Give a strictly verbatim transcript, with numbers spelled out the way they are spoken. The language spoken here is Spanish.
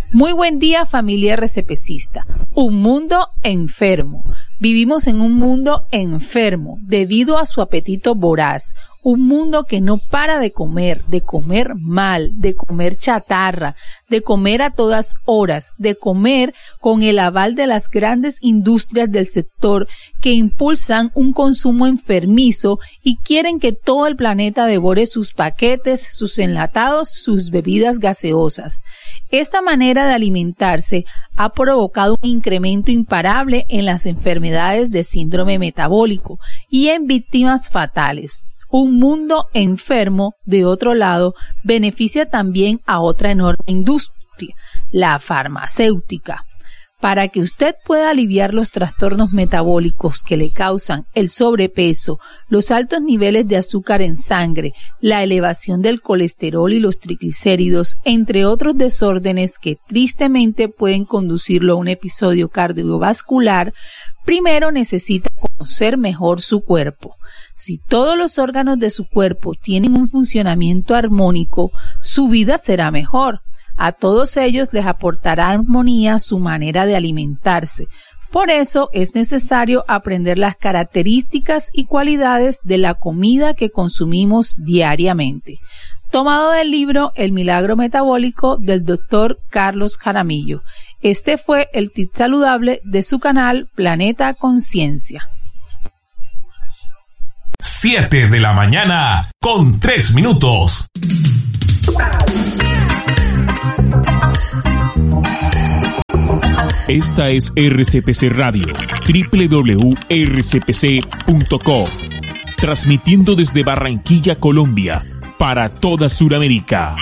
Muy buen día, familia RCPcista. Un mundo enfermo. Vivimos en un mundo enfermo debido a su apetito voraz. Un mundo que no para de comer, de comer mal, de comer chatarra, de comer a todas horas, de comer con el aval de las grandes industrias del sector que impulsan un consumo enfermizo y quieren que todo el planeta devore sus paquetes, sus enlatados, sus bebidas gaseosas. Esta manera de alimentarse ha provocado un incremento imparable en las enfermedades de síndrome metabólico y en víctimas fatales. Un mundo enfermo, de otro lado, beneficia también a otra enorme industria, la farmacéutica. Para que usted pueda aliviar los trastornos metabólicos que le causan el sobrepeso, los altos niveles de azúcar en sangre, la elevación del colesterol y los triglicéridos, entre otros desórdenes que tristemente pueden conducirlo a un episodio cardiovascular, primero necesita conocer mejor su cuerpo. Si todos los órganos de su cuerpo tienen un funcionamiento armónico, su vida será mejor. A todos ellos les aportará armonía su manera de alimentarse. Por eso es necesario aprender las características y cualidades de la comida que consumimos diariamente. Tomado del libro El Milagro Metabólico del doctor Carlos Jaramillo. Este fue el tip saludable de su canal Planeta Conciencia. siete de la mañana con tres minutos. Esta es R C P C Radio, doble u doble u doble u punto r c p c punto com, transmitiendo desde Barranquilla, Colombia, para toda Sudamérica.